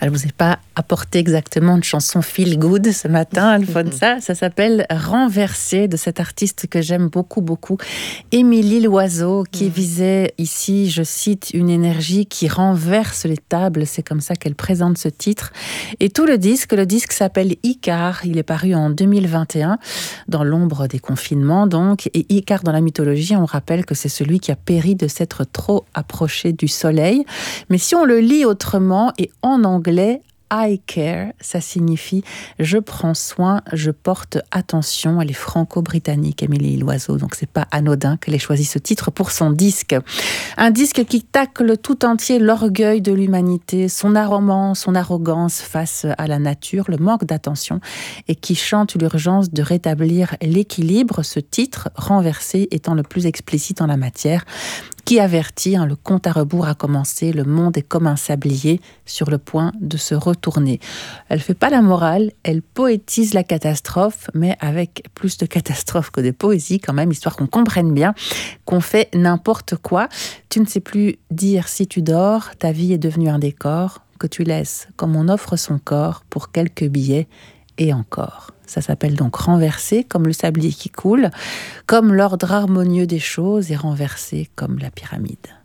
Je ne vous ai pas apporté exactement une chanson feel good ce matin, Alfonsa. Ça s'appelle Renversé, de cette artiste que j'aime beaucoup, beaucoup, Émilie Loiseau, qui visait ici, je cite, une énergie qui renverse les tables. C'est comme ça qu'elle présente ce titre. Et tout le disque s'appelle Icare. Il est paru en 2021, dans l'ombre des confinements, donc. Et Icare, dans la mythologie, on rappelle que c'est celui qui a péri de s'être trop approché du soleil. Mais si on le lit autrement et en anglais, I care, ça signifie je prends soin, je porte attention. Elle est franco-britannique, Émilie Loiseau, donc c'est pas anodin qu'elle ait choisi ce titre pour son disque. Un disque qui tacle tout entier l'orgueil de l'humanité, son arrogance face à la nature, le manque d'attention, et qui chante l'urgence de rétablir l'équilibre. Ce titre, Renversé, étant le plus explicite en la matière, qui avertit, le compte à rebours a commencé, le monde est comme un sablier sur le point de se retourner. Elle fait pas la morale, elle poétise la catastrophe, mais avec plus de catastrophe que de poésie quand même, histoire qu'on comprenne bien qu'on fait n'importe quoi. Tu ne sais plus dire si tu dors, ta vie est devenue un décor, que tu laisses comme on offre son corps pour quelques billets et encore. Ça s'appelle donc Renversé, comme le sablier qui coule, comme l'ordre harmonieux des choses, et renversé comme la pyramide.